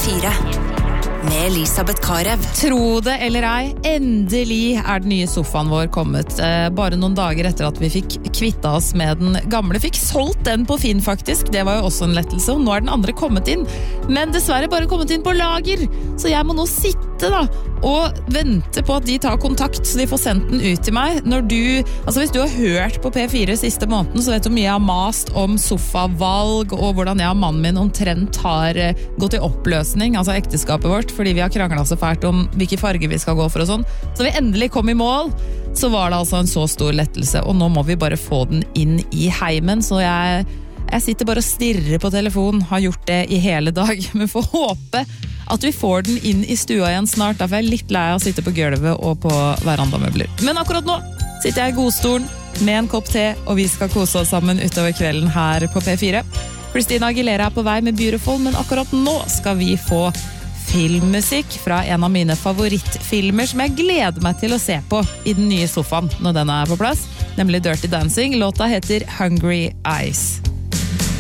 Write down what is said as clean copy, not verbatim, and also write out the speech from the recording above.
P4 med Elisabeth Karev. Tro det eller ei, endelig den nye sofaen vår kommet. Bare noen dager etter at vi fikk kvittet oss med den gamle. Fikk solgt den på Finn faktisk, det var jo også en lettelse. Og nå den andre kommet inn, men dessverre bare kommet inn på lager. Så jeg må nå sitte og vente på at de tar kontakt, så de får sendt den ut til meg. Hvis du har hørt på P4 siste måneden, så vet du mye jeg har mast om sofavalg, og hvordan jeg og mannen min omtrent har gått i oppløsning, altså ekteskapet vårt, fordi vi har kranglet så fælt om hvilke farger vi skal gå for og sånn. Så vi endelig kom i mål, så var det altså en så stor lettelse, og nå må vi bare få den inn i heimen, så jeg sitter bare og stirrer på telefonen, har gjort det i hele dag, men får håpe at vi får den inn i stua igjen snart, derfor jeg litt lei av å sitte på gulvet og på verandamøbler. Men akkurat nå sitter jeg i godstolen med en kopp te, og vi skal kose oss sammen utover kvelden her på P4. Christina Aguilera på vei med Beautiful, men akkurat nå skal vi få filmmusikk fra en av mine favorittfilmer som jeg gleder meg til å se på i den nye sofaen når den på plass, nemlig Dirty Dancing. Låta heter Hungry Eyes.